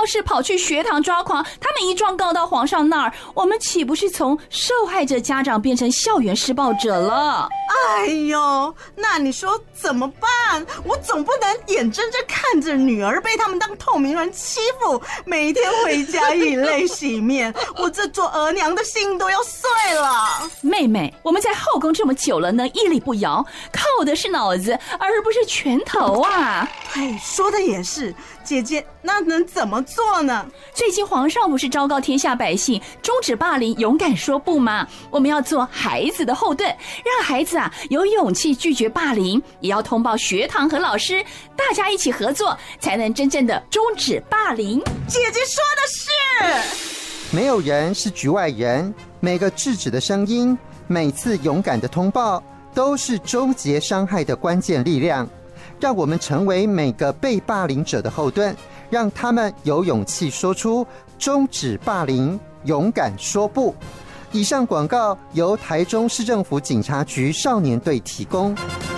是跑去学堂抓狂，他们一状告到皇上那儿，我们岂不是从受害者家长变成校园施暴者了？ 哎呦，那你说怎么办？我总不能眼睁睁看着女儿被他们当透明人欺负，每天回家以泪洗面，我这做额娘的心都要碎了。 妹妹，我们在后宫这么久了，能屹立不摇，靠的是脑子，而不是拳头啊。 对，说的也是。姐姐，那能怎么做呢？ 最近皇上不是昭告天下百姓，终止霸凌，勇敢说不吗？我们要做孩子的后盾，让孩子有勇气拒绝霸凌，也要通报学堂和老师，大家一起合作，才能真正的终止霸凌。 姐姐说的是， 没有人是局外人，每个制止的声音，每次勇敢的通报，都是终结伤害的关键力量。让我们成为每个被霸凌者的后盾，让他们有勇气说出终止霸凌，勇敢说不。以上广告由台中市政府警察局少年队提供。